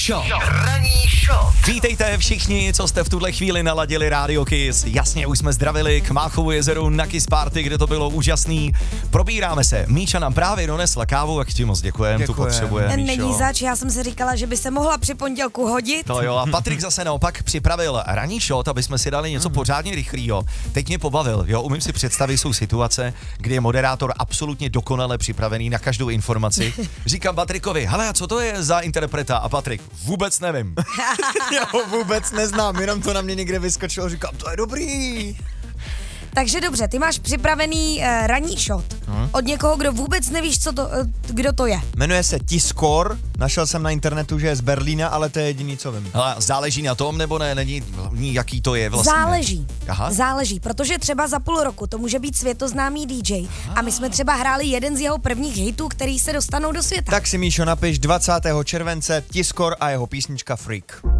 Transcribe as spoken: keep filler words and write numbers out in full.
show. Ranní show. Vítejte všichni, co jste v tuhle chvíli naladili Radio Kiss. Jasně, už jsme zdravili k Máchovu jezeru na Kiss Party, kde to bylo úžasný. Probíráme se. Míša nám právě donesla kávu, jak ti moc děkujem, tu potřebuje, Míšo. Není zač, já jsem si říkala, že by se mohla při pondělku hodit. To jo, a Patrik zase naopak připravil ranní shot, aby jsme si dali něco pořádně rychlýho. Teď mě pobavil, jo, umím si představit, jsou situace, kdy je moderátor absolutně dokonale připravený na každou informaci. Říkám Patrikovi, hele, a co to je za interpreta? A Patrik, vůbec nevím. Já ho vůbec neznám, jenom to na mě někde vyskočilo, říkám, to je dobrý. Takže dobře, ty máš připravený uh, ranní shot hmm. od někoho, kdo vůbec nevíš, co to, uh, kdo to je. Jmenuje se Tiskor, našel jsem na internetu, že je z Berlína, ale to je jediný, co vím. Hele, záleží na tom, nebo ne, není, jaký to je vlastně? Záleží, Aha. záleží, protože třeba za půl roku to může být světoznámý D J a my jsme třeba hráli jeden z jeho prvních hitů, který se dostanou do světa. Tak si, Míšo, napiš dvacátého července Tiskor a jeho písnička Freak.